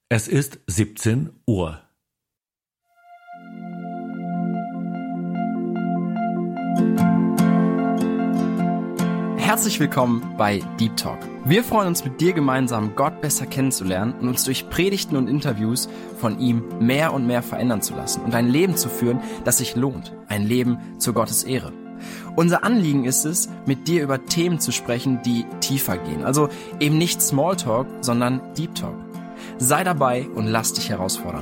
Es ist 17 Uhr. Herzlich willkommen bei Deep Talk. Wir freuen uns, mit dir gemeinsam Gott besser kennenzulernen und uns durch Predigten und Interviews von ihm mehr und mehr verändern zu lassen und ein Leben zu führen, das sich lohnt. Ein Leben zur Gottes Ehre. Unser Anliegen ist es, mit dir über Themen zu sprechen, die tiefer gehen. Also eben nicht Smalltalk, sondern Deep Talk. Sei dabei und lass dich herausfordern.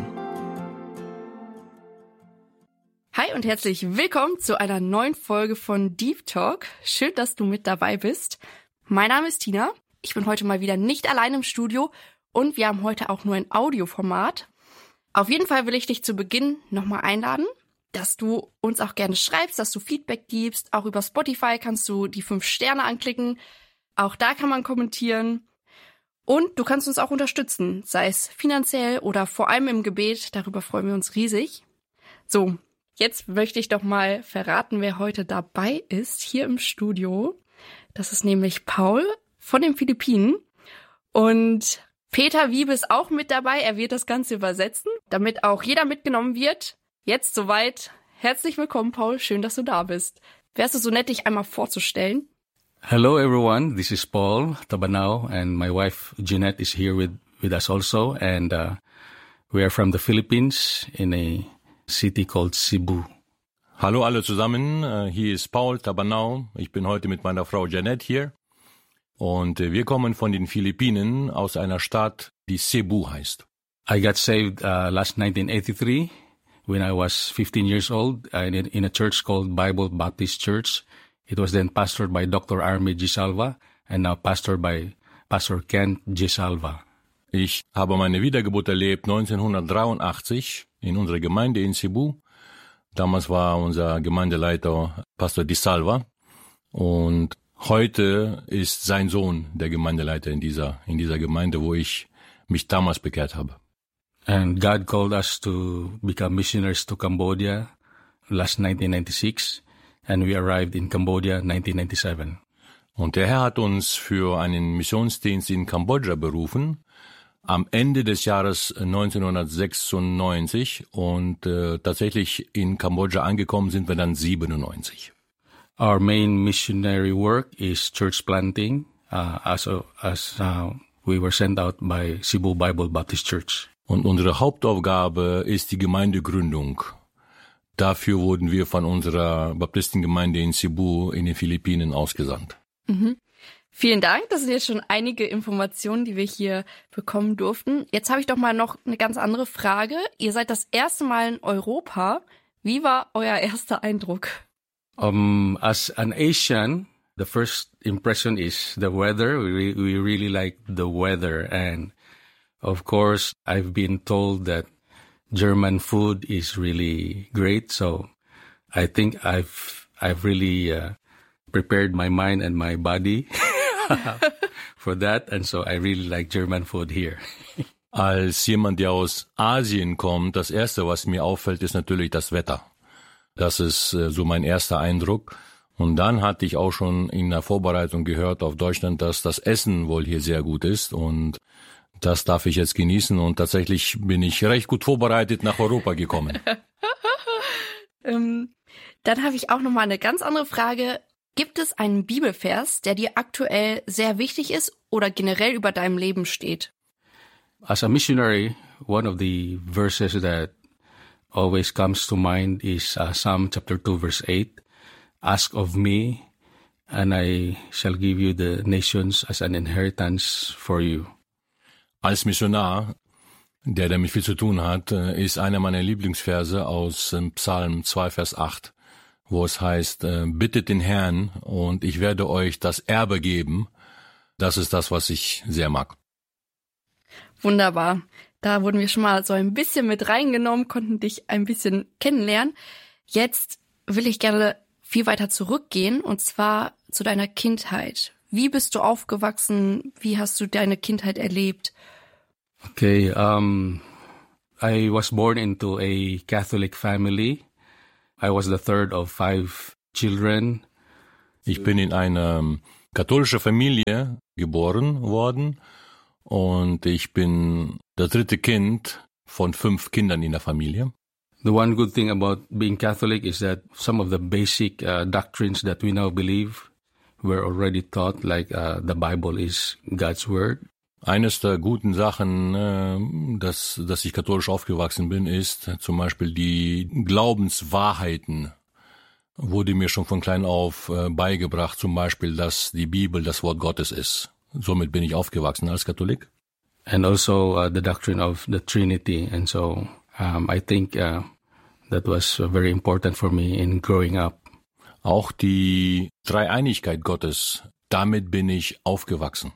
Hi und herzlich willkommen zu einer neuen Folge von Deep Talk. Schön, dass du mit dabei bist. Mein Name ist Tina. Ich bin heute mal wieder nicht allein im Studio und wir haben heute auch nur ein Audioformat. Auf jeden Fall will ich dich zu Beginn nochmal einladen, dass du uns auch gerne schreibst, dass du Feedback gibst. Auch über Spotify kannst du die 5 Sterne anklicken. Auch da kann man kommentieren. Und du kannst uns auch unterstützen, sei es finanziell oder vor allem im Gebet. Darüber freuen wir uns riesig. So, jetzt möchte ich doch mal verraten, wer heute dabei ist, hier im Studio. Das ist nämlich Paul von den Philippinen. Und Peter Wiebe ist auch mit dabei. Er wird das Ganze übersetzen, damit auch jeder mitgenommen wird. Jetzt soweit. Herzlich willkommen, Paul. Schön, dass du da bist. Wärst du so nett, dich einmal vorzustellen? Hello, everyone. This is Paul Tabanao, and my wife Jeanette is here with us also. And we are from the Philippines in a city called Cebu. Hallo alle zusammen, hier ist Paul Tabanao. Ich bin heute mit meiner Frau Jeanette hier. Und wir kommen von den Philippinen aus einer Stadt, die Cebu heißt. I got saved last 1983 when I was 15 years old in a church called Bible Baptist Church. It was then pastored by Dr. Army Gisalva and now pastored by Pastor Ken Gisalva. Ich habe meine Wiedergeburt erlebt 1983 in unserer Gemeinde in Cebu. Damals war unser Gemeindeleiter Pastor Gisalva und heute ist sein Sohn der Gemeindeleiter in dieser Gemeinde, wo ich mich damals bekehrt habe. And God called us to become missionaries to Cambodia last 1996. And we arrived in Cambodia 1997. Und der Herr hat uns für einen Missionsdienst in Kambodscha berufen, am Ende des Jahres 1996 und tatsächlich in Kambodscha angekommen sind wir dann 97. Our main missionary work is church planting, as we were sent out by Cebu Bible Baptist Church. Und unsere Hauptaufgabe ist die Gemeindegründung. Dafür wurden wir von unserer Baptistengemeinde in Cebu in den Philippinen ausgesandt. Mhm. Vielen Dank, das sind jetzt schon einige Informationen, die wir hier bekommen durften. Jetzt habe ich doch mal noch eine ganz andere Frage. Ihr seid das erste Mal in Europa. Wie war euer erster Eindruck? As an Asian, the first impression is the weather. We really like the weather. And of course, I've been told that German food is really great, so I think I've really prepared my mind and my body for that, and so I really like German food here. Als jemand, der aus Asien kommt, das Erste, was mir auffällt, ist natürlich das Wetter. Das ist so mein erster Eindruck. Und dann hatte ich auch schon in der Vorbereitung gehört auf Deutschland, dass das Essen wohl hier sehr gut ist und das darf ich jetzt genießen und tatsächlich bin ich recht gut vorbereitet nach Europa gekommen. Dann habe ich auch nochmal eine ganz andere Frage. Gibt es einen Bibelvers, der dir aktuell sehr wichtig ist oder generell über deinem Leben steht? As a missionary, one of the verses that always comes to mind is Psalm chapter 2 verse 8. Ask of me and I shall give you the nations as an inheritance for you. Als Missionar, der damit viel zu tun hat, ist einer meiner Lieblingsverse aus Psalm 2, Vers 8, wo es heißt, bittet den Herrn und ich werde euch das Erbe geben. Das ist das, was ich sehr mag. Wunderbar. Da wurden wir schon mal so ein bisschen mit reingenommen, konnten dich ein bisschen kennenlernen. Jetzt will ich gerne viel weiter zurückgehen und zwar zu deiner Kindheit. Wie bist du aufgewachsen? Wie hast du deine Kindheit erlebt? Okay, I was born into a Catholic family. I was the third of 5 children. Ich bin in einer katholischen Familie geboren worden und ich bin das 3. Kind von 5 Kindern in der Familie. The one good thing about being Catholic is that some of the basic doctrines that we now believe were already taught, like the Bible is God's Word. Eines der guten Sachen, dass ich katholisch aufgewachsen bin, ist zum Beispiel die Glaubenswahrheiten. Wurde mir schon von klein auf beigebracht, zum Beispiel, dass die Bibel das Wort Gottes ist. Somit bin ich aufgewachsen als Katholik. And also the doctrine of the Trinity. And so I think that was very important for me in growing up. Auch die Dreieinigkeit Gottes, damit bin ich aufgewachsen.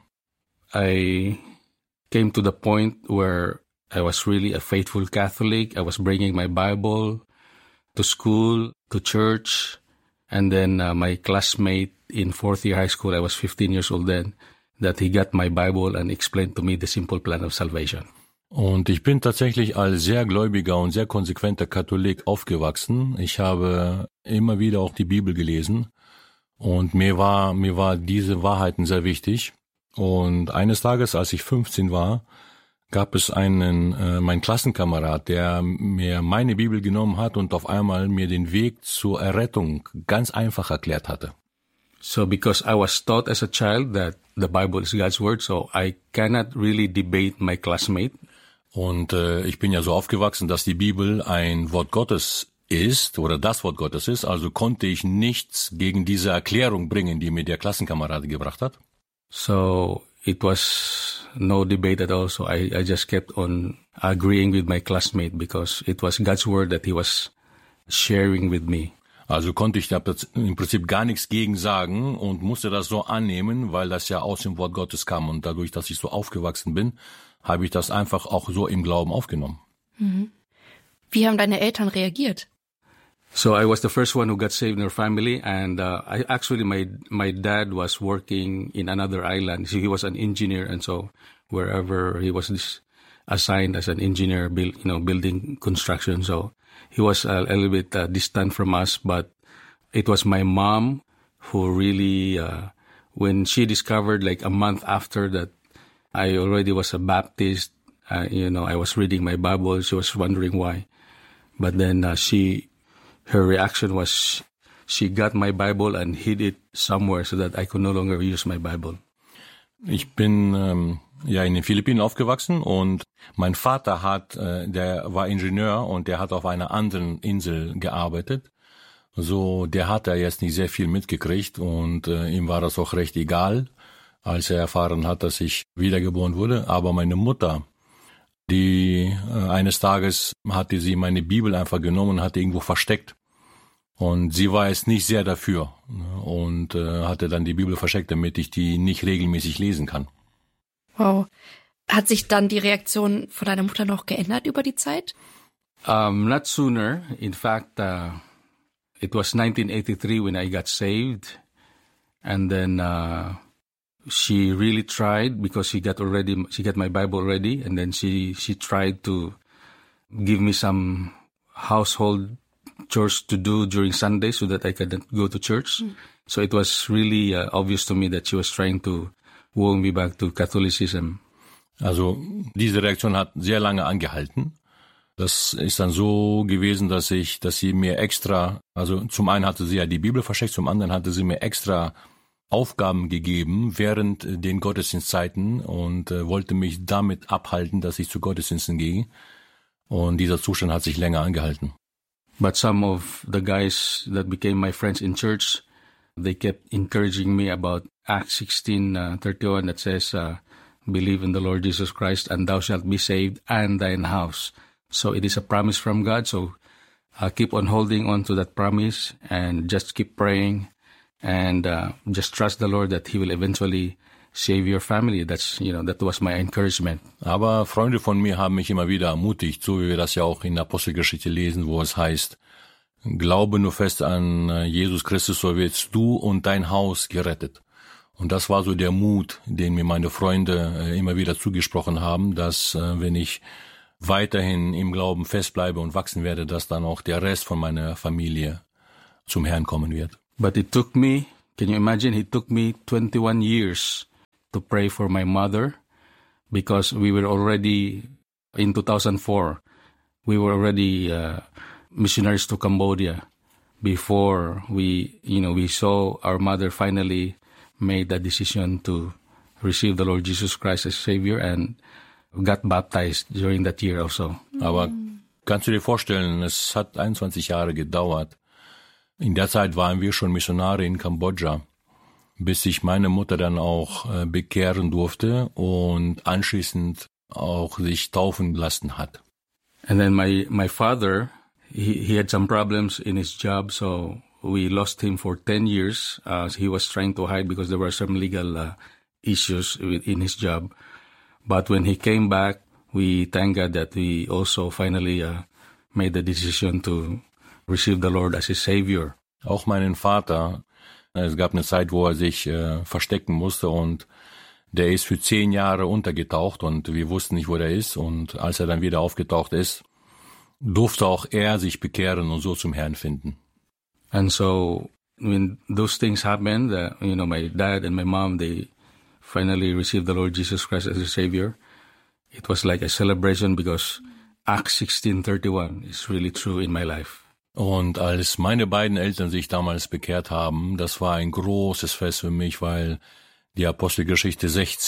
I came to the point where I was really a faithful Catholic. I was bringing my Bible to school, to church. And then my classmate in 4th year high school, I was 15 years old then, that he got my Bible and explained to me the simple plan of salvation. Und ich bin tatsächlich als sehr gläubiger und sehr konsequenter Katholik aufgewachsen. Ich habe immer wieder auch die Bibel gelesen und mir war diese Wahrheiten sehr wichtig. Und eines Tages, als ich 15 war, gab es mein Klassenkamerad, der mir meine Bibel genommen hat und auf einmal mir den Weg zur Errettung ganz einfach erklärt hatte. So because I was taught as a child that the Bible is God's Word, so I cannot really debate my classmate. Und ich bin ja so aufgewachsen, dass die Bibel ein Wort Gottes ist oder das Wort Gottes ist, also konnte ich nichts gegen diese Erklärung bringen, die mir der Klassenkamerad gebracht hat. So it was no debate at all, so I just kept on agreeing with my classmate because it was God's Word that he was sharing with me. Also konnte ich da im Prinzip gar nichts gegen sagen und musste das so annehmen, weil das ja aus dem Wort Gottes kam. Und dadurch, dass ich so aufgewachsen bin, habe ich das einfach auch so im Glauben aufgenommen. Mhm. Wie haben deine Eltern reagiert? So I was the first one who got saved in our family, and my dad was working in another island. So he was an engineer, and so wherever he was assigned as an engineer, building construction. So he was a little bit distant from us, but it was my mom who really, when she discovered like a month after that I already was a Baptist, I was reading my Bible, she was wondering why. But then her reaction was she got my Bible and hid it somewhere so that I could no longer use my Bible. Ich bin in den Philippinen aufgewachsen und mein Vater der war Ingenieur und der hat auf einer anderen Insel gearbeitet. So, der hat da jetzt nicht sehr viel mitgekriegt und ihm war das auch recht egal, als er erfahren hat, dass ich wiedergeboren wurde. Aber meine Mutter, eines Tages hatte sie meine Bibel einfach genommen und hatte irgendwo versteckt. Und sie war jetzt nicht sehr dafür und hatte dann die Bibel versteckt, damit ich die nicht regelmäßig lesen kann. Wow. Hat sich dann die Reaktion von deiner Mutter noch geändert über die Zeit? Not sooner. In fact, it was 1983 when I got saved. And then she really tried because she got my Bible already. And then she tried to give me some household chores to do during Sunday so that I could go to church. So it was really obvious to me that she was trying to woo me back to Catholicism. Also diese Reaktion hat sehr lange angehalten. Das ist dann so gewesen, dass sie mir extra, also zum einen hatte sie ja die Bibel versteckt, zum anderen hatte sie mir extra Aufgaben gegeben während den Gottesdienstzeiten und wollte mich damit abhalten, dass ich zu Gottesdiensten gehe. Und dieser Zustand hat sich länger angehalten. But some of the guys that became my friends in church, they kept encouraging me about Acts 16:31 that says, believe in the Lord Jesus Christ and thou shalt be saved and thine house. So it is a promise from God. So keep on holding on to that promise and just keep praying and just trust the Lord that he will eventually save your family. That was my encouragement. Aber Freunde von mir haben mich immer wieder ermutigt, so wie wir das ja auch in der Apostelgeschichte lesen, wo es heißt, glaube nur fest an Jesus Christus, so wirst du und dein Haus gerettet. Und das war so der Mut, den mir meine Freunde immer wieder zugesprochen haben, dass wenn ich weiterhin im Glauben festbleibe und wachsen werde, dass dann auch der Rest von meiner Familie zum Herrn kommen wird. But it took me, can you imagine, it took me 21 years to pray for my mother because we were already, in 2004, we were already missionaries to Cambodia before we saw our mother finally made the decision to receive the Lord Jesus Christ as Savior and got baptized during that year also. Aber kannst du dir vorstellen, es hat 21 Jahre gedauert. In der Zeit waren wir schon Missionare in Kambodscha, bis sich meine Mutter dann auch bekehren durfte und anschließend auch sich taufen lassen hat. And then my father, he had some problems in his job, so we lost him for 10 years. He was trying to hide because there were some legal issues in his job. But when he came back, we thank God that we also finally made the decision to receive the Lord as his Savior. Auch meinen Vater, es gab eine Zeit, wo er sich verstecken musste und der ist für 10 Jahre untergetaucht und wir wussten nicht, wo der ist. Und als er dann wieder aufgetaucht ist, durfte auch er sich bekehren und so zum Herrn finden. And so when those things happened, my dad and my mom, they finally received the Lord Jesus Christ as their Savior. It was like a celebration because Acts 16:31 is really true in my life. Und als meine beiden Eltern sich damals bekehrt haben, das war ein großes Fest für mich, weil die Apostelgeschichte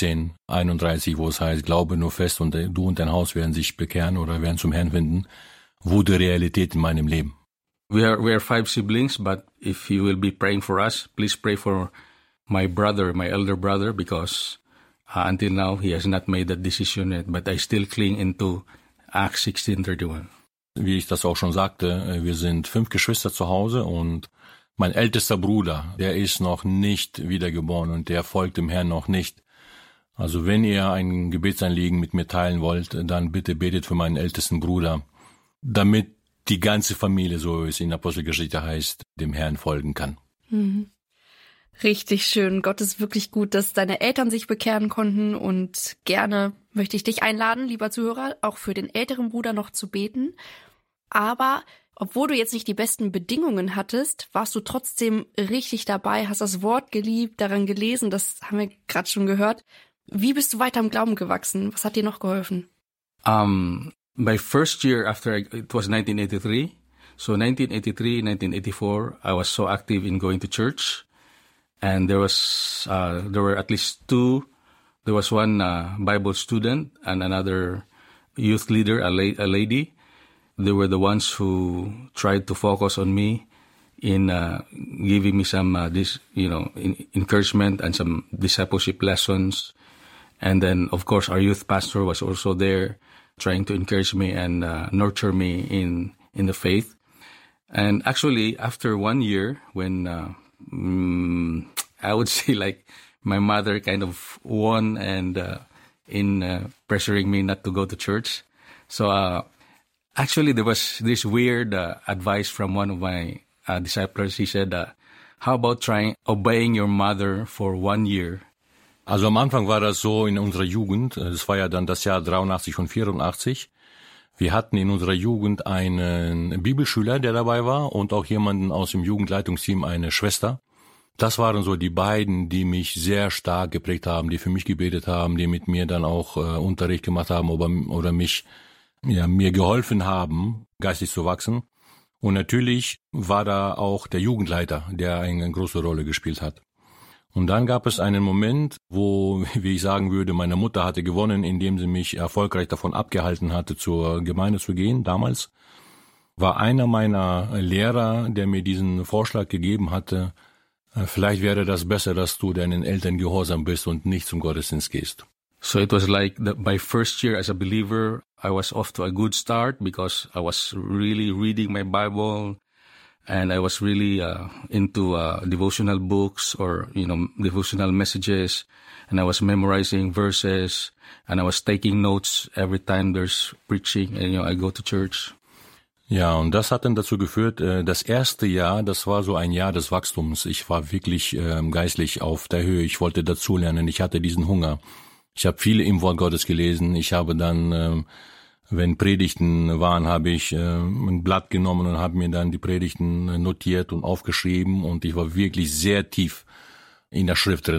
16:31, wo es heißt, glaube nur fest und du und dein Haus werden sich bekehren oder werden zum Herrn finden, wurde Realität in meinem Leben. We are 5 siblings, but if you will be praying for us, please pray for my brother, my elder brother, because until now he has not made that decision yet, but I still cling into Acts 16:31. Wie ich das auch schon sagte, wir sind 5 Geschwister zu Hause und mein ältester Bruder, der ist noch nicht wiedergeboren und der folgt dem Herrn noch nicht. Also wenn ihr ein Gebetsanliegen mit mir teilen wollt, dann bitte betet für meinen ältesten Bruder, damit die ganze Familie, so wie es in der Apostelgeschichte heißt, dem Herrn folgen kann. Mhm. Richtig schön. Gott ist wirklich gut, dass deine Eltern sich bekehren konnten und gerne möchte ich dich einladen, lieber Zuhörer, auch für den älteren Bruder noch zu beten. Aber obwohl du jetzt nicht die besten Bedingungen hattest, warst du trotzdem richtig dabei, hast das Wort geliebt, daran gelesen, das haben wir gerade schon gehört. Wie bist du weiter im Glauben gewachsen? Was hat dir noch geholfen? My first year after it was 1983. So 1983, 1984, I was so active in going to church. And there were at least 2. There was one Bible student and another youth leader, a lady. They were the ones who tried to focus on me in giving me some encouragement and some discipleship lessons. And then, of course, our youth pastor was also there, trying to encourage me and nurture me in the faith. And actually, after 1 year, when I would say like my mother kind of won and in pressuring me not to go to church. So actually, there was this weird advice from one of my disciples. He said, how about trying obeying your mother for 1 year? Also am Anfang war das so in unserer Jugend, das war ja dann das Jahr 83 und 84. Wir hatten in unserer Jugend einen Bibelschüler, der dabei war und auch jemanden aus dem Jugendleitungsteam, eine Schwester. Das waren so die beiden, die mich sehr stark geprägt haben, die für mich gebetet haben, die mit mir dann auch Unterricht gemacht haben oder mir geholfen haben, geistig zu wachsen. Und natürlich war da auch der Jugendleiter, der eine große Rolle gespielt hat. Und dann gab es einen Moment, wo, wie ich sagen würde, meine Mutter hatte gewonnen, indem sie mich erfolgreich davon abgehalten hatte, zur Gemeinde zu gehen. Damals war einer meiner Lehrer, der mir diesen Vorschlag gegeben hatte, vielleicht wäre das besser, dass du deinen Eltern gehorsam bist und nicht zum Gottesdienst gehst. So it was like my first year as a believer, I was off to a good start because I was really reading my Bible and I was really into devotional books or, devotional messages, and I was memorizing verses and I was taking notes every time there's preaching and, I go to church. Ja, und das hat dann dazu geführt, das erste Jahr, das war so ein Jahr des Wachstums. Ich war wirklich geistlich auf der Höhe. Ich wollte dazulernen. Ich hatte diesen Hunger. Ich habe viele im Wort Gottes gelesen. Ich habe dann, wenn Predigten waren, habe ich ein Blatt genommen und habe mir dann die Predigten notiert und aufgeschrieben. Und ich war wirklich sehr tief in der Schrift drin.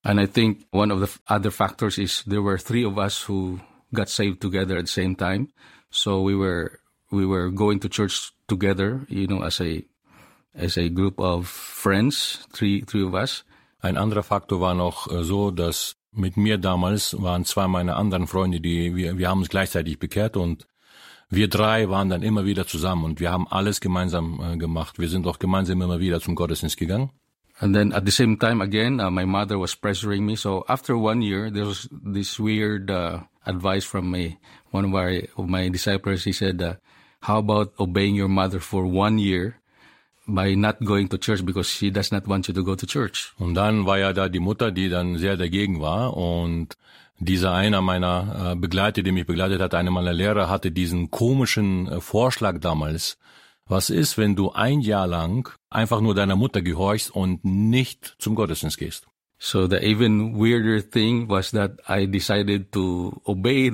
And I think one of the other factors is there were 3 of us who got saved together at the same time. So we were going to church together, as a group of friends, three of us. Ein anderer Faktor war noch so, dass mit mir damals waren 2 meiner anderen Freunde, wir haben uns gleichzeitig bekehrt und wir 3 waren dann immer wieder zusammen und wir haben alles gemeinsam gemacht. Wir sind auch gemeinsam immer wieder zum Gottesdienst gegangen. And then at the same time again, my mother was pressuring me. So after 1 year, there was this weird advice from one of my disciples. He said, how about obeying your mother for 1 year by not going to church because she does not want you to go to church. Und dann war ja da die Mutter, die dann sehr dagegen war und dieser einer meiner Begleiter, der mich begleitet hat, einer meiner Lehrer, hatte diesen komischen Vorschlag damals. Was ist, wenn du 1 Jahr lang einfach nur deiner Mutter gehorchst und nicht zum Gottesdienst gehst? So the even weirder thing was that I decided to obey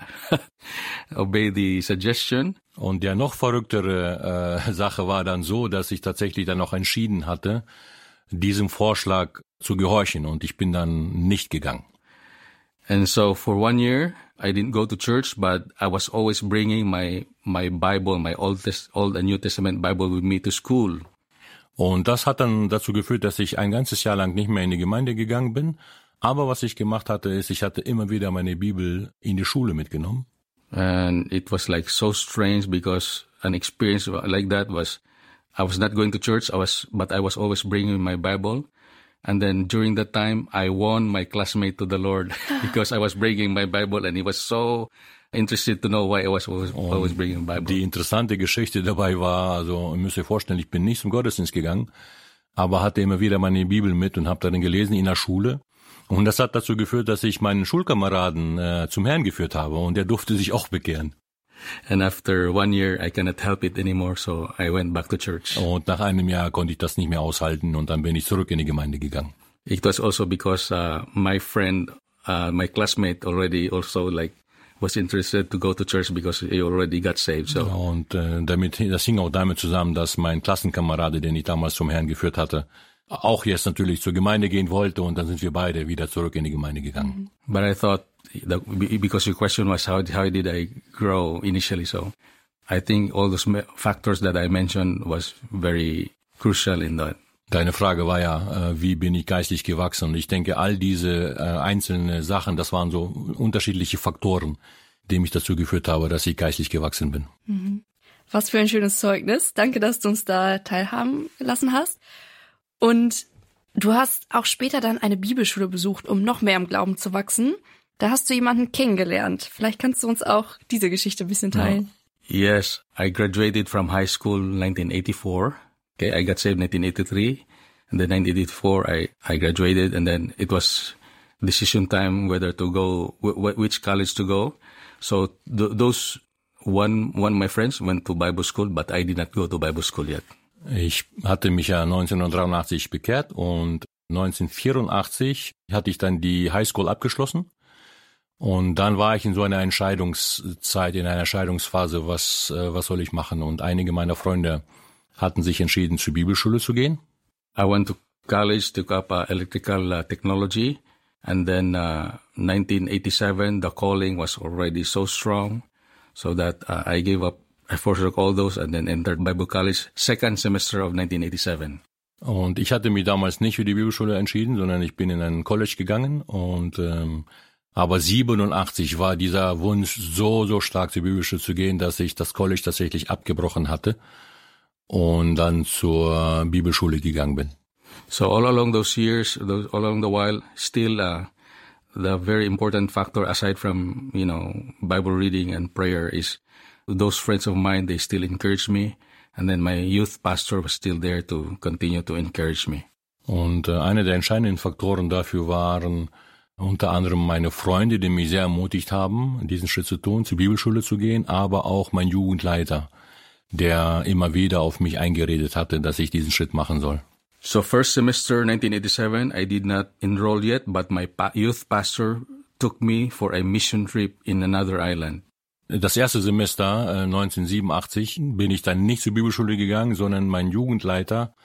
the suggestion. Und der noch verrücktere Sache war dann so, dass ich tatsächlich dann noch entschieden hatte, diesem Vorschlag zu gehorchen und ich bin dann nicht gegangen. And so for 1 year, I didn't go to church, but I was always bringing my Bible, my Old and New Testament Bible with me to school. Und das hat dann dazu geführt, dass ich ein ganzes Jahr lang nicht mehr in die Gemeinde gegangen bin. Aber was ich gemacht hatte, ist, ich hatte immer wieder meine Bibel in die Schule mitgenommen. And it was like so strange because an experience like that was, I was not going to church, but I was always bringing my Bible. And then during that time, I won my classmate to the Lord because I was bringing my Bible and he was so interested to know why I was always bringing my Bible. Die interessante Geschichte dabei war, also ihr müsst euch vorstellen, ich bin nicht zum Gottesdienst gegangen, aber hatte immer wieder meine Bibel mit und habe darin gelesen in der Schule. Und das hat dazu geführt, dass ich meinen Schulkameraden zum Herrn geführt habe und der durfte sich auch bekehren. And after 1 year, I cannot help it anymore, so I went back to church. Und nach einem Jahr konnte ich das nicht mehr aushalten und dann bin ich zurück in die Gemeinde gegangen. It was also because my friend, my classmate already also was interested to go to church because he already got saved. So. Und das hing auch damit zusammen, dass mein Klassenkamerad, den ich damals zum Herrn geführt hatte, auch jetzt natürlich zur Gemeinde gehen wollte und dann sind wir beide wieder zurück in die Gemeinde gegangen. But I thought, because your question was how did I grow initially, so I think all those factors that I mentioned was very crucial in that. Deine Frage war ja, wie bin ich geistlich gewachsen? Und ich denke, all diese einzelnen Sachen, das waren so unterschiedliche Faktoren, die mich dazu geführt haben, dass ich geistlich gewachsen bin. Mhm. Was für ein schönes Zeugnis. Danke, dass du uns da teilhaben gelassen hast. Und du hast auch später dann eine Bibelschule besucht, um noch mehr im Glauben zu wachsen. Da hast du jemanden kennengelernt. Vielleicht kannst du uns auch diese Geschichte ein bisschen teilen. Yes, I graduated from high school in 1984. Okay, I got saved in 1983. And then 1984, I graduated. And then it was decision time whether to go, which college to go. So those one of my friends went to Bible school, but I did not go to Bible school yet. Ich hatte mich ja 1983 bekehrt und 1984 hatte ich dann die Highschool abgeschlossen. Und dann war ich in so einer Entscheidungszeit, in einer Entscheidungsphase, was soll ich machen? Und einige meiner Freunde hatten sich entschieden, zur Bibelschule zu gehen. I went to college, took up electrical technology. And then 1987, the calling was already so strong so that I gave up. I forsook all those and then entered Bible college, second semester of 1987. Und ich hatte mich damals nicht für die Bibelschule entschieden, sondern ich bin in ein College gegangen und aber 87 war dieser Wunsch so stark zur Bibelschule zu gehen, dass ich das College tatsächlich abgebrochen hatte und dann zur Bibelschule gegangen bin. So all along those years, all along the while, still the very important factor aside from, Bible reading and prayer is those friends of mine, they still encourage me. And then my youth pastor was still there to continue to encourage me. Und einer der entscheidenden Faktoren dafür waren unter anderem meine Freunde, die mich sehr ermutigt haben, diesen Schritt zu tun, zur Bibelschule zu gehen, aber auch mein Jugendleiter, der immer wieder auf mich eingeredet hatte, dass ich diesen Schritt machen soll. So first semester 1987, I did not enroll yet, but my youth pastor took me for a mission trip in another island. Das erste Semester 1987 bin ich dann nicht zur Bibelschule gegangen, sondern mein Jugendleiter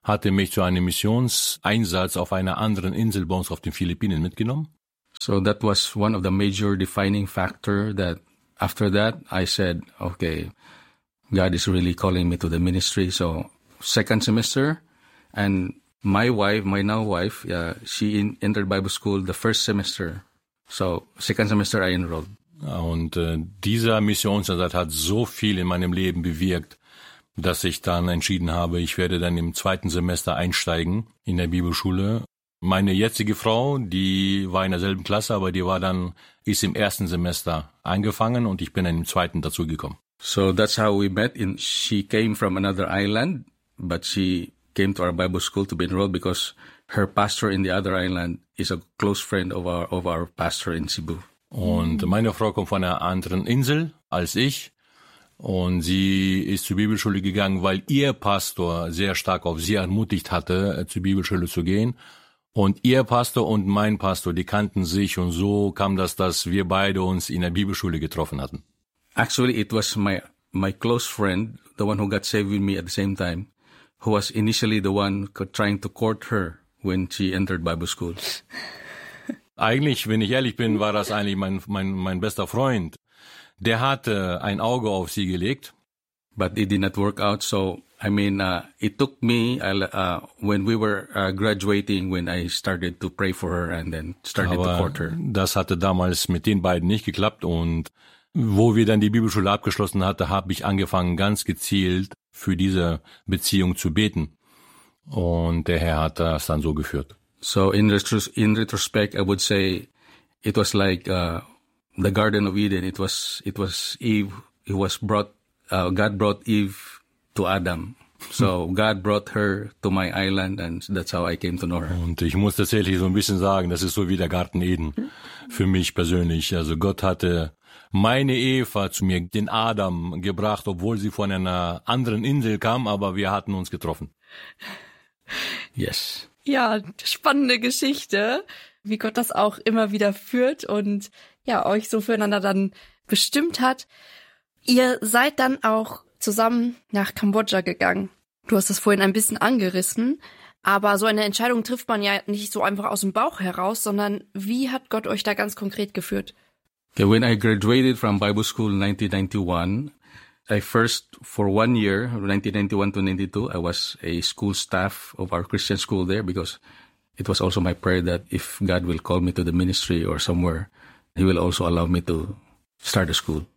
hatte mich zu einem Missionseinsatz auf einer anderen Insel bei uns auf den Philippinen mitgenommen. So that was one of the major defining factor that after that I said, okay, God is really calling me to the ministry. So second semester, and my now wife, she entered Bible school the first semester. So second semester I enrolled. Und dieser Missionseinsatz hat so viel in meinem Leben bewirkt, dass ich dann entschieden habe, ich werde dann im zweiten Semester einsteigen in der Bibelschule. Meine jetzige Frau, die war in derselben Klasse, aber ist im ersten Semester angefangen und ich bin dann im zweiten dazugekommen. So that's how we met. She came from another island, but she came to our Bible school to be enrolled because her pastor in the other island is a close friend of our pastor in Cebu. Und meine Frau kommt von einer anderen Insel als ich und sie ist zur Bibelschule gegangen, weil ihr Pastor sehr stark auf sie ermutigt hatte, zur Bibelschule zu gehen. Und ihr Pastor und mein Pastor, die kannten sich und so kam das, dass wir beide uns in der Bibelschule getroffen hatten. Actually, it was my close friend, the one who got saved with me at the same time, who was initially the one trying to court her when she entered Bible school. Eigentlich, wenn ich ehrlich bin, war das eigentlich mein bester Freund. Der hatte ein Auge auf sie gelegt. But it did not work out, so it took me when we were graduating, when I started to pray for her and then started to court her. Das hatte damals mit den beiden nicht geklappt und wo wir dann die Bibelschule abgeschlossen hatten, habe ich angefangen, ganz gezielt für diese Beziehung zu beten. Und der Herr hat das dann so geführt. So in retrospect, I would say it was like the Garden of Eden. It was Eve. God brought Eve to Adam. So God brought her to my island and that's how I came to know her. Und ich muss tatsächlich so ein bisschen sagen, das ist so wie der Garten Eden für mich persönlich. Also Gott hatte meine Eva zu mir, den Adam, gebracht, obwohl sie von einer anderen Insel kam, aber wir hatten uns getroffen. Yes. Ja, spannende Geschichte, wie Gott das auch immer wieder führt und ja, euch so füreinander dann bestimmt hat. Ihr seid dann auch zusammen nach Kambodscha gegangen. Du hast das vorhin ein bisschen angerissen, aber so eine Entscheidung trifft man ja nicht so einfach aus dem Bauch heraus, sondern wie hat Gott euch da ganz konkret geführt? Okay, when I graduated from Bible school in 1991, I first, for 1 year, 1991 to 92, I was a school staff of our Christian school there because it was also my prayer that if God will call me to the ministry or somewhere, He will also allow me to start a school.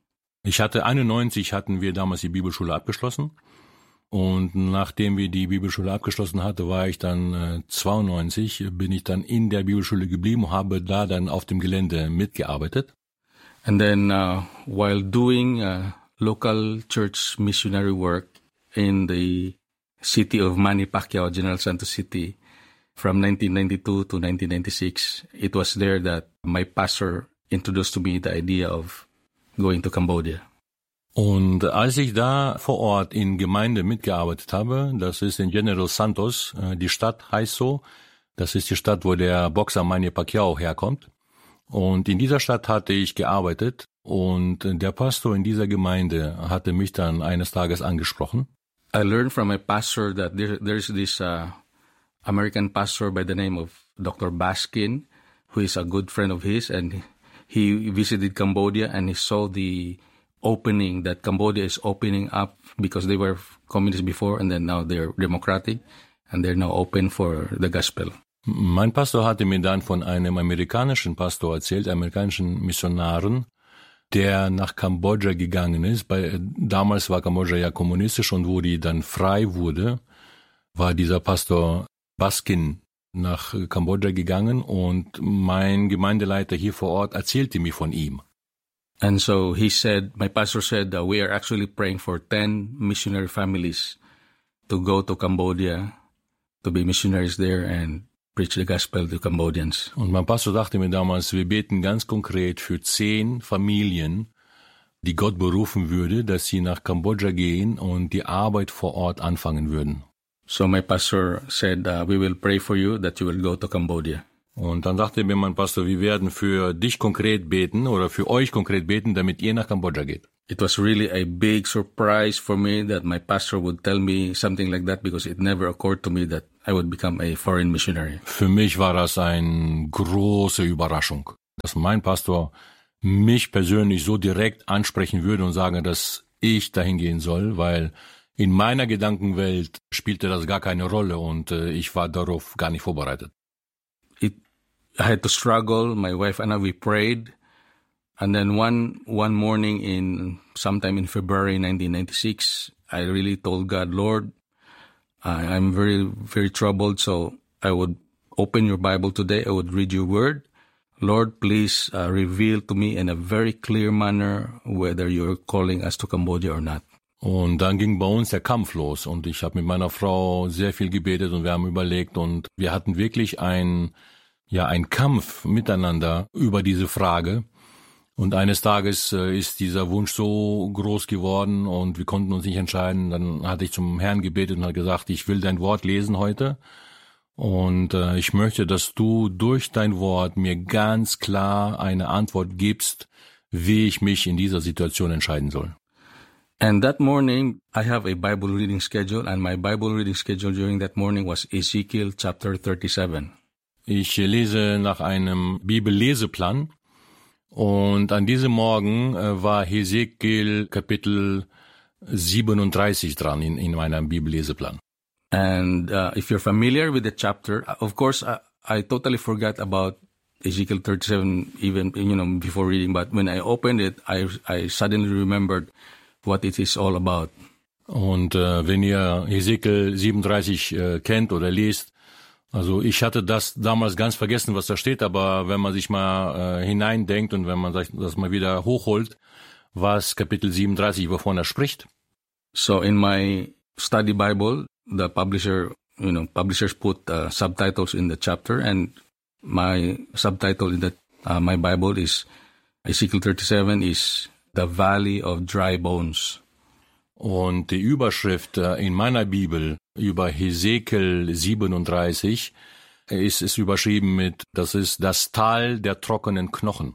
hatten wir damals die Bibelschule abgeschlossen. Und nachdem wir die Bibelschule abgeschlossen hatten, war ich dann 92, bin ich dann in der Bibelschule geblieben und habe da dann auf dem Gelände mitgearbeitet. And then while doing local church missionary work in the city of Manny Pacquiao, General Santos City, from 1992 to 1996, it was there that my pastor introduced to me the idea of going to Cambodia. Und als ich da vor Ort in Gemeinde mitgearbeitet habe, das ist in General Santos, die Stadt heißt so, das ist die Stadt, wo der Boxer Manny Pacquiao herkommt. Und in dieser Stadt hatte ich gearbeitet und der Pastor in dieser Gemeinde hatte mich dann eines Tages angesprochen. I learned from my pastor that there's this American pastor by the name of Dr. Baskin, who is a good friend of his, and he visited Cambodia and he saw the opening that Cambodia is opening up because they were communist before and then now they're democratic and they're now open for the gospel. Mein Pastor hatte mir dann von einem amerikanischen Pastor erzählt, amerikanischen Missionaren, der nach Kambodscha gegangen ist. Damals war Kambodscha ja kommunistisch und wo die dann frei wurde, war dieser Pastor Baskin nach Kambodscha gegangen und mein Gemeindeleiter hier vor Ort erzählte mir von ihm. And so my pastor said that we are actually praying for 10 missionary families to go to Cambodia, to be missionaries there and preach the gospel to Cambodians. Und mein Pastor sagte mir damals, wir beten ganz konkret für 10 Familien, die Gott berufen würde, dass sie nach Kambodscha gehen und die Arbeit vor Ort anfangen würden. So my pastor said, we will pray for you that you will go to Cambodia. Und dann sagte mir mein Pastor, wir werden für dich konkret beten oder für euch konkret beten, damit ihr nach Kambodscha geht. It was really a big surprise for me that my pastor would tell me something like that because it never occurred to me that I would become a foreign missionary. Für mich war das eine große Überraschung, dass mein Pastor mich persönlich so direkt ansprechen würde und sagen, dass ich dahin gehen soll, weil in meiner Gedankenwelt spielte das gar keine Rolle und ich war darauf gar nicht vorbereitet. I had to struggle. My wife and I, we prayed. And then one morning sometime in February 1996, I really told God, Lord, I'm very, very troubled. So I would open your Bible today. I would read your word. Lord, please reveal to me in a very clear manner whether you're calling us to Cambodia or not. Und dann ging bei uns der Kampf los und ich habe mit meiner Frau sehr viel gebetet und wir haben überlegt und wir hatten wirklich ein Kampf miteinander über diese Frage. Und eines Tages ist dieser Wunsch so groß geworden und wir konnten uns nicht entscheiden. Dann hatte ich zum Herrn gebetet und hat gesagt, ich will dein Wort lesen heute. Und ich möchte, dass du durch dein Wort mir ganz klar eine Antwort gibst, wie ich mich in dieser Situation entscheiden soll. And that morning, I have a Bible reading schedule, and my Bible reading schedule during that morning was Ezekiel chapter 37. Ich lese nach einem Bibelleseplan. Und an diesem Morgen war Hesekiel Kapitel 37 dran in meinem Bibelleseplan. And if you're familiar with the chapter, of course, I totally forgot about Ezekiel 37 even, before reading. But when I opened it, I suddenly remembered what it is all about. Und wenn ihr Hesekiel 37 kennt oder liest, also ich hatte das damals ganz vergessen, was da steht, aber wenn man sich mal hineindenkt und wenn man das mal wieder hochholt, was Kapitel 37, wovon er spricht. So in my study Bible, the publishers put subtitles in the chapter, and my subtitle in my Bible is Ezekiel 37 is The Valley of Dry Bones. Und die Überschrift in meiner Bibel über Hesekiel 37 ist überschrieben mit, das ist das Tal der trockenen Knochen.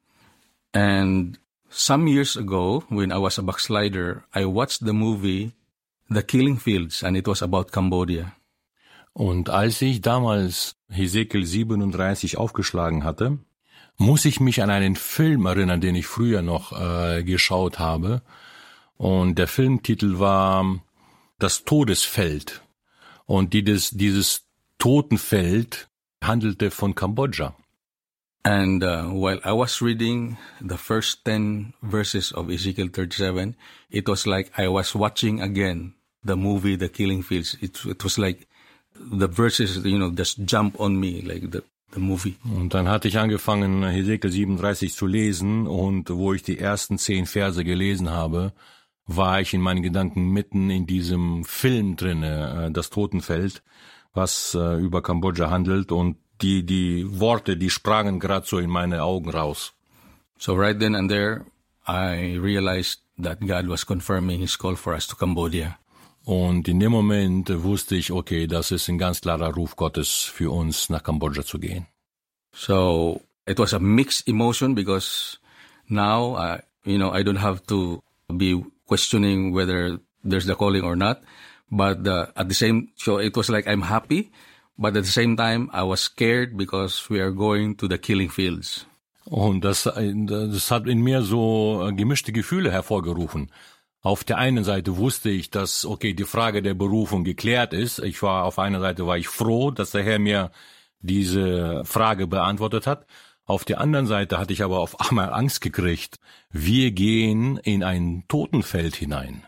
And some years ago, when I was a backslider, I watched the movie The Killing Fields, and it was about Cambodia. Und als ich damals Hesekiel 37 aufgeschlagen hatte, muss ich mich an einen Film erinnern, den ich früher noch geschaut habe. Und der Filmtitel war Das Todesfeld. Und dieses Totenfeld handelte von Kambodscha. And while I was reading the first 10 verses of Ezekiel 37, it was like I was watching again the movie The Killing Fields. It was like the verses, just jump on me, like the movie. Und dann hatte ich angefangen, Hesekiel 37 zu lesen, und wo ich die ersten 10 Verse gelesen habe, war ich in meinen Gedanken mitten in diesem Film drinne, das Totenfeld, was über Kambodscha handelt, und die Worte, die sprangen gerade so in meine Augen raus. So right then and there, I realized that God was confirming His call for us to Cambodia. Und in dem Moment wusste ich, okay, das ist ein ganz klarer Ruf Gottes für uns, nach Kambodscha zu gehen. So it was a mixed emotion because now, I don't have to be questioning whether there's the calling or not. But so it was like I'm happy, but at the same time I was scared because we are going to the killing fields. Und das hat in mir so gemischte Gefühle hervorgerufen. Auf der einen Seite wusste ich, dass, okay, die Frage der Berufung geklärt ist. Auf einer Seite war ich froh, dass der Herr mir diese Frage beantwortet hat. Auf der anderen Seite hatte ich aber auf einmal Angst gekriegt. Wir gehen in ein Totenfeld hinein.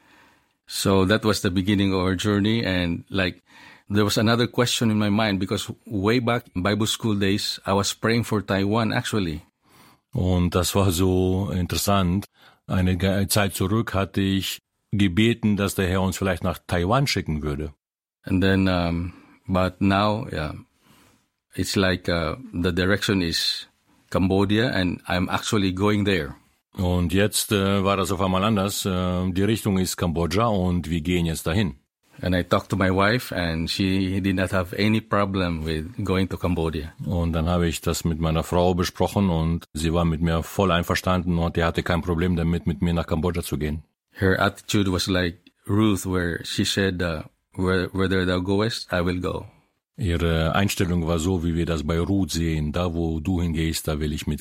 So that was the beginning of our journey, and there was another question in my mind because way back in Bible school days, I was praying for Taiwan actually. Und das war so interessant. Eine Zeit zurück hatte ich gebeten, dass der Herr uns vielleicht nach Taiwan schicken würde. And then, but now, it's like the direction is Cambodia, and I'm actually going there. Und jetzt war das auf einmal anders. Die Richtung ist Kambodscha und wir gehen jetzt dahin. And I talked to my wife and she did not have any problem with going to Cambodia. Und dann habe ich das mit meiner Frau besprochen und sie war mit mir voll einverstanden und die hatte kein Problem damit, mit mir nach Kambodscha zu gehen. Her attitude was like Ruth, where she said, whether thou goest, I will go. Ihre Einstellung war so, wie wir das bei Ruth sehen. Da, wo du hingehst, da will ich mitgehen.